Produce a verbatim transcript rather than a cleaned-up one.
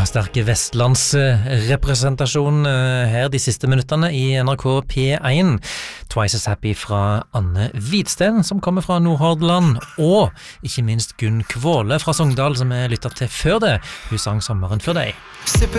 sterke vestlandsrepresentasjon her de siste minuttene i N R K P én. Twice as Happy fra Anne Hvidsten, som kommer fra Nordhordland, og ikke minst Gunn Kvåle fra Sogndal, som jeg lyttet til før det. Hun sang Sommeren før deg.